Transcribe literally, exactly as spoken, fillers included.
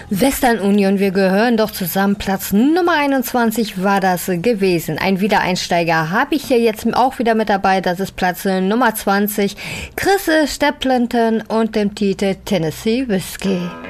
Western Union, wir gehören doch zusammen. Platz Nummer einundzwanzig war das gewesen. Ein Wiedereinsteiger habe ich hier jetzt auch wieder mit dabei. Das ist Platz Nummer zwanzig. Chris Stapleton und dem Titel Tennessee Whiskey.